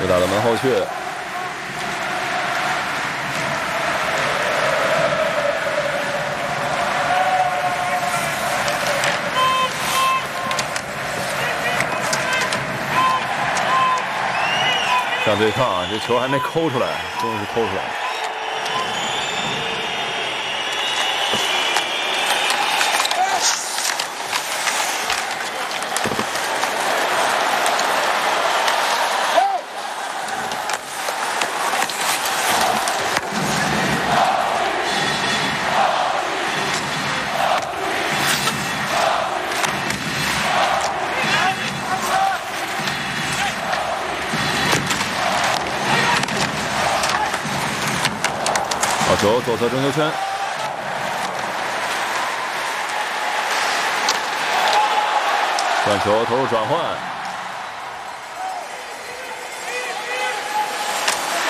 又打到门后去。上对抗啊，这球还没抠出来，终于是抠出来了。 好球，左侧中球圈，转球投入转换。